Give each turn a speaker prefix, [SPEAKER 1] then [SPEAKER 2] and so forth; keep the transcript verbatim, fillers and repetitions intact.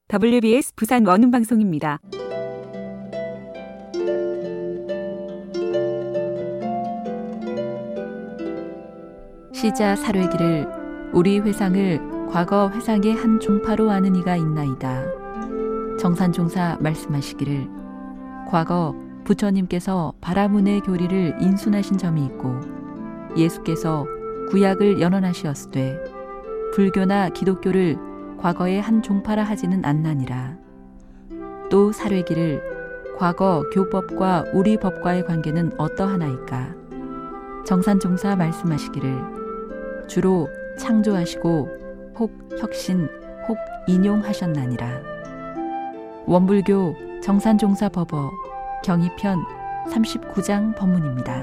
[SPEAKER 1] 더블유비에스 부산 원음방송입니다.
[SPEAKER 2] 시자 사례기를 우리 회상을 과거 회상의 한 종파로 아는 이가 있나이다. 정산종사 말씀하시기를 과거 부처님께서 바라문의 교리를 인순하신 점이 있고 예수께서 구약을 연언하시었으되 불교나 기독교를 과거의 한 종파라 하지는 않나니라. 또 사례기를 과거 교법과 우리 법과의 관계는 어떠하나이까? 정산종사 말씀하시기를 주로 창조하시고 혹 혁신 혹 인용하셨나니라. 원불교 정산종사 법어 경이편 삼십구 장 법문입니다.